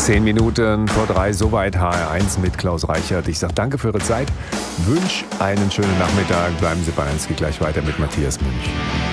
10 Minuten vor 3, soweit HR1 mit Klaus Reichert. Ich sage danke für Ihre Zeit, wünsche einen schönen Nachmittag. Bleiben Sie bei uns, geht gleich weiter mit Matthias Münch.